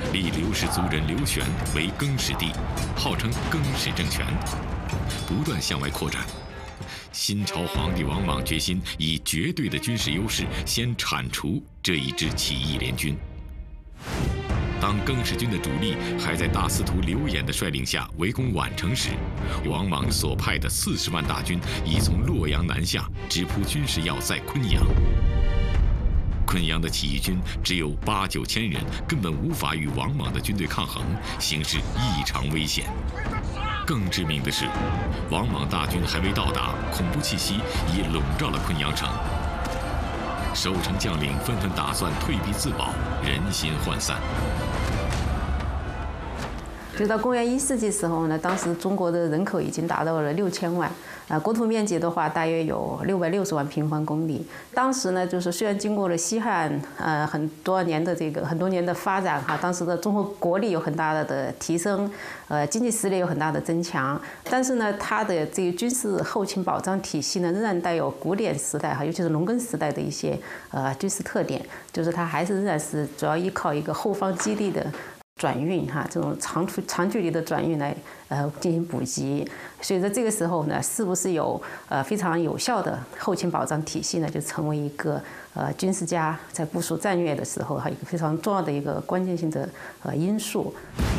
立刘氏族人刘玄为更始帝，号称更始政权，不断向外扩展。新朝皇帝王莽决心以绝对的军事优势先铲除这一支起义联军。当更始军的主力还在大司徒刘演的率领下围攻宛城时，王莽所派的40万大军已从洛阳南下，直扑军事要塞昆阳。昆阳的起义军只有8、9千人，根本无法与王莽的军队抗衡，形势异常危险。更致命的是，王莽大军还未到达，恐怖气息已笼罩了昆阳城。守城将领纷纷打算退避自保，人心涣散。 就到公元1世纪时候呢，当时中国的人口已经达到了6000万，国土面积的话大约有660万平方公里。当时呢，就是虽然经过了西汉很多年的发展哈，当时的中国国力有很大的提升，经济实力有很大的增强，但是呢，它的这个军事后勤保障体系呢，仍然带有古典时代哈，尤其是农耕时代的一些军事特点，就是它还是仍然是主要依靠一个后方基地的转运哈，这种长距离的转运来进行补给。所以在这个时候呢，是不是有非常有效的后勤保障体系呢，就成为一个军事家在部署战略的时候哈一个非常重要的一个关键性的因素。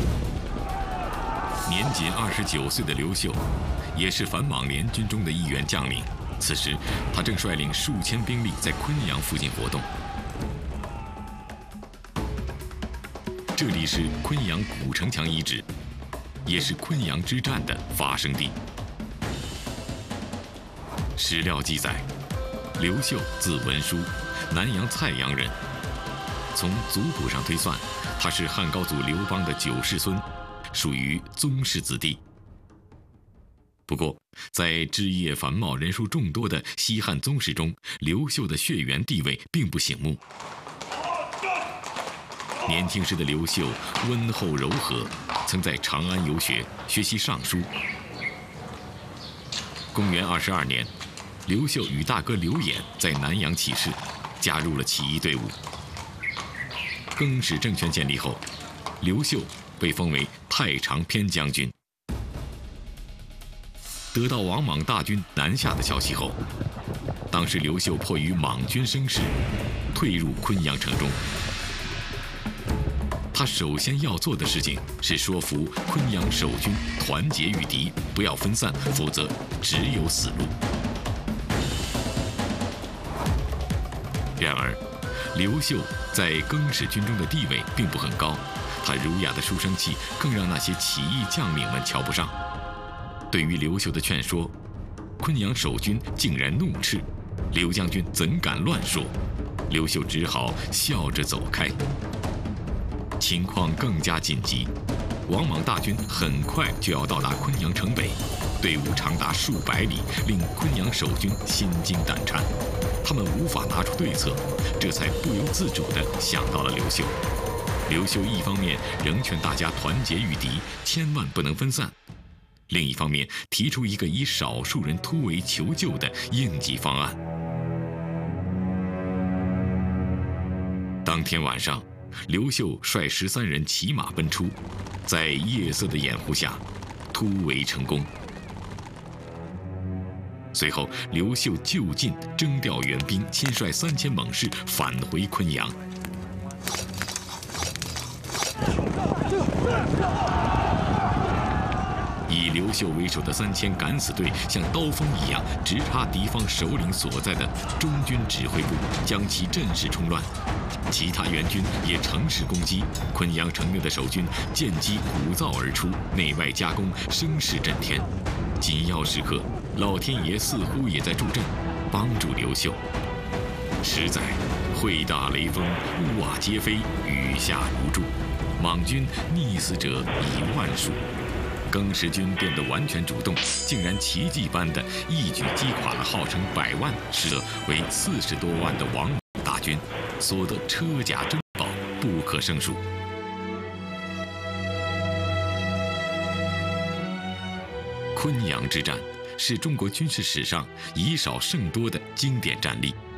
年仅29岁的刘秀，也是反莽联军中的一员将领。此时，他正率领数千兵力在昆阳附近活动。这里是昆阳古城墙遗址，也是昆阳之战的发生地。史料记载，刘秀字文书，南阳蔡阳人。从族谱上推算，他是汉高祖刘邦的9世孙，属于宗室子弟。不过，在枝叶繁茂、人数众多的西汉宗室中，刘秀的血缘地位并不醒目。年轻时的刘秀温厚柔和，曾在长安游学，学习尚书。公元22年，刘秀与大哥刘演在南阳起事，加入了起义队伍。更始政权建立后，刘秀被封为太常偏将军。得到王莽大军南下的消息后，当时刘秀迫于莽军声势，退入昆阳城中。他首先要做的事情是说服昆阳守军团结御敌，不要分散，否则只有死路。然而，刘秀在更始军中的地位并不很高，他儒雅的书生气更让那些起义将领们瞧不上。对于刘秀的劝说，昆阳守军竟然怒斥：“刘将军怎敢乱说？”刘秀只好笑着走开。情况更加紧急，王莽大军很快就要到达昆阳城北，队伍长达数百里，令昆阳守军心惊胆颤。他们无法拿出对策，这才不由自主地想到了刘秀。刘秀一方面仍劝大家团结御敌，千万不能分散；另一方面提出一个以少数人突围求救的应急方案。当天晚上，刘秀率13人骑马奔出，在夜色的掩护下，突围成功。随后，刘秀就近征调援兵，亲率3000猛士返回昆阳。以刘秀为首的3000敢死队像刀锋一样直插敌方首领所在的中军指挥部，将其阵势冲乱。其他援军也乘势攻击，昆阳城内的守军见机鼓噪而出，内外夹攻，声势震天。紧要时刻，老天爷似乎也在助阵，帮助刘秀。实在会大雷锋，屋瓦皆飞，雨下如注，莽军溺死者以万数。更始军变得完全主动，竟然奇迹般的一举击垮了号称100万，实则为40多万的王莽大军，所得车甲珍宝不可胜数。昆阳之战是中国军事史上以少胜多的经典战例。